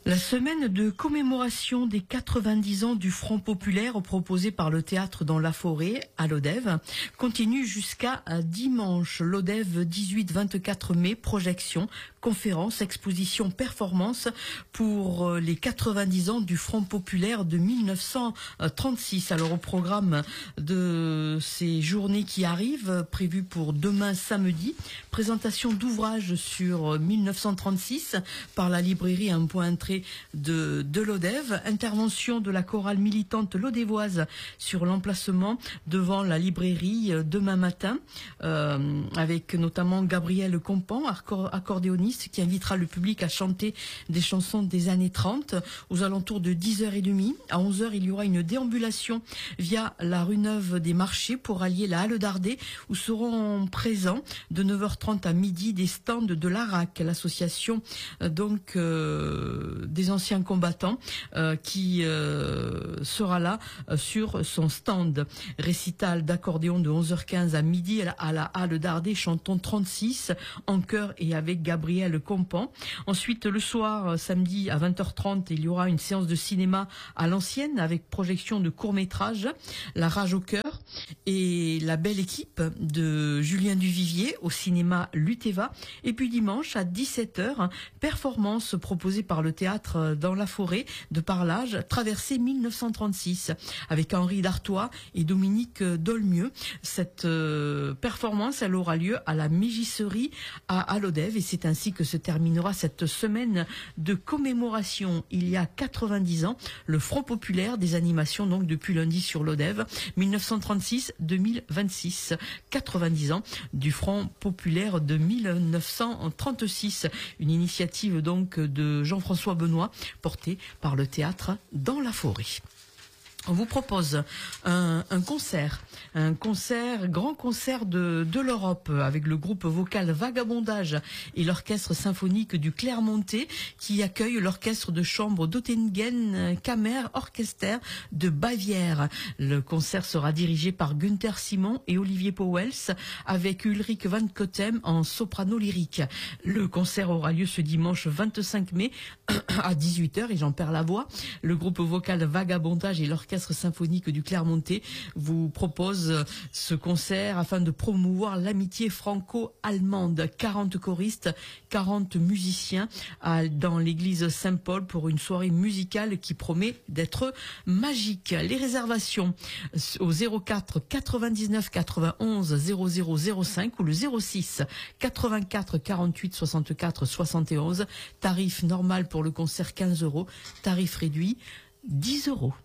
La semaine de commémoration des 90 ans du Front populaire proposée par le théâtre dans la forêt à Lodève continue jusqu'à dimanche. Lodève 18-24 mai, projection, conférence, exposition, performance pour les 90 ans du Front populaire de 1936. Alors au programme de ces journées qui arrivent, prévues pour demain samedi, présentation d'ouvrages sur 1936 par la librairie Un Point Entrée de Lodève, intervention de la chorale militante lodévoise sur l'emplacement devant la librairie demain matin, avec notamment Gabriel Compan, accordéoniste, qui invitera le public à chanter des chansons des années 30. Aux alentours de 10h30, à 11h, il y aura une déambulation via la rue Neuve des Marchés pour allier la Halle d'Ardé, où seront présents de 9h30 à midi des stands de l'ARAC, l'association des anciens combattants, qui sera là sur son stand. Récital d'accordéon de 11h15 à midi à la Halle d'Ardé, chantons 36 en chœur et avec Gabriel Compan. Ensuite, le soir, samedi à 20h30, il y aura une séance de cinéma à l'ancienne avec projection de courts-métrages, La Rage au cœur et La Belle Équipe de Julien Duvivier au cinéma Luteva. Et puis dimanche à 17h, performance proposée par le théâtre dans la forêt de Parlage, Traversée 1936, avec Henri d'Artois et Dominique Dolmieux. Cette performance, elle aura lieu à la Mégisserie à Lodève, et c'est ainsi que se terminera cette semaine de commémoration. Il y a 90 ans, le Front populaire, des animations donc depuis lundi sur Lodève, 1936-2026, 90 ans du Front populaire de 1936, une initiative donc de Jean-François Benoît, portée par le théâtre dans la forêt. On vous propose un grand concert de l'Europe avec le groupe vocal Vagabondage et l'orchestre symphonique du Clermontais qui accueille l'orchestre de chambre d'Ottingen Kammer Orchester de Bavière. Le concert sera dirigé par Günther Simon et Olivier Powels avec Ulrich Van Cotem en soprano lyrique. Le concert aura lieu ce dimanche 25 mai à 18h et j'en perds la voix. Le groupe vocal Vagabondage et l'orchestre symphonique du Clermontais vous propose ce concert afin de promouvoir l'amitié franco-allemande. 40 choristes, 40 musiciens dans l'église Saint-Paul pour une soirée musicale qui promet d'être magique. Les réservations au 04 99 91 00 05 ou le 06 84 48 64 71. Tarif normal pour le concert 15 €, tarif réduit 10 €.